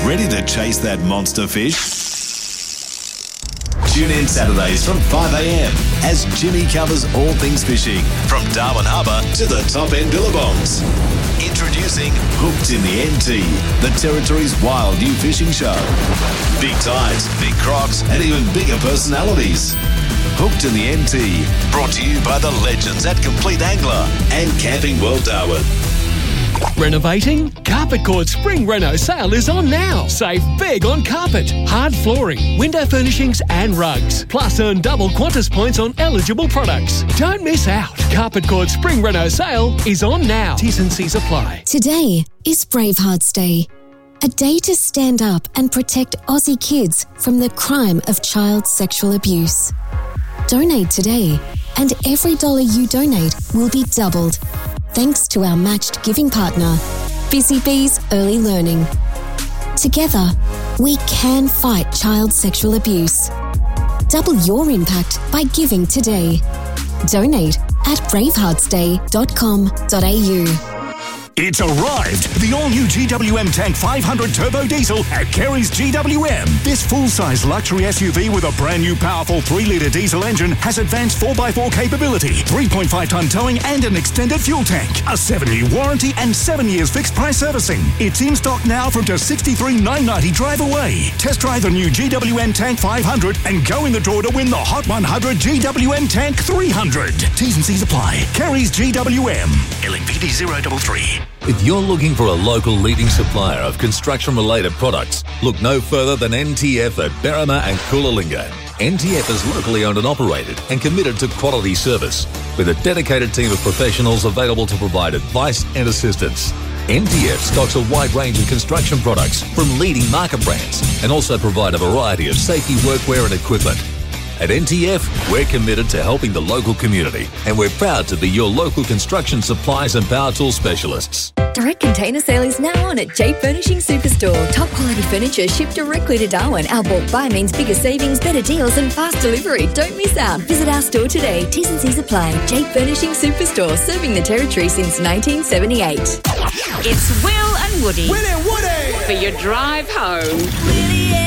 Ready to chase that monster fish? Tune in Saturdays from 5 a.m. as Jimmy covers all things fishing, from Darwin Harbour to the top end billabongs. Introducing Hooked in the NT, the Territory's wild new fishing show. Big tides, big crocs, and even bigger personalities. Hooked in the NT, brought to you by the legends at Complete Angler and Camping World Darwin. Renovating? Carpet Court Spring Reno sale is on now. Save big on carpet, hard flooring, window furnishings and rugs. Plus earn double Qantas points on eligible products. Don't miss out. Carpet Court Spring Reno sale is on now. T's and C's apply. Today is Bravehearts Day. A day to stand up and protect Aussie kids from the crime of child sexual abuse. Donate today, and every dollar you donate will be doubled. Thanks to our matched giving partner, Busy Bees Early Learning. Together, we can fight child sexual abuse. Double your impact by giving today. Donate at braveheartsday.com.au. It's arrived! The all-new GWM Tank 500 Turbo Diesel at Kerry's GWM. This full-size luxury SUV with a brand new powerful 3-litre diesel engine has advanced 4x4 capability, 3.5-tonne towing and an extended fuel tank, a 7-year warranty and 7 years fixed-price servicing. It's in stock now from just $63,990 drive away. Test drive the new GWM Tank 500 and go in the draw to win the Hot 100 GWM Tank 300. T's and C's apply. Kerry's GWM. LNPD 033. If you're looking for a local leading supplier of construction-related products, look no further than NTF at Berrima and Coolangatta. NTF is locally owned and operated and committed to quality service, with a dedicated team of professionals available to provide advice and assistance. NTF stocks a wide range of construction products from leading market brands and also provide a variety of safety workwear and equipment. At NTF, we're committed to helping the local community, and we're proud to be your local construction supplies and power tool specialists. Direct container sale is now on at J Furnishing Superstore. Top quality furniture shipped directly to Darwin. Our bulk buy means bigger savings, better deals and fast delivery. Don't miss out. Visit our store today. T's and C's apply. J Furnishing Superstore, serving the Territory since 1978. It's Will and Woody. Will and Woody! For your drive home.